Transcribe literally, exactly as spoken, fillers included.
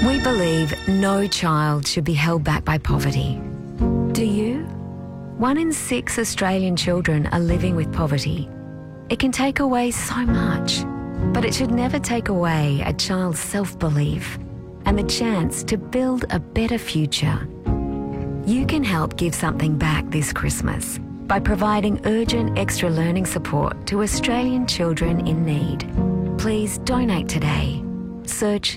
We believe no child should be held back by poverty. Do you? One in six Australian children are living with poverty. It can take away so much, but it should never take away a child's self-belief and the chance to build a better future. You can help give something back this Christmas by providing urgent extra learning support to Australian children in need. Please donate today. Search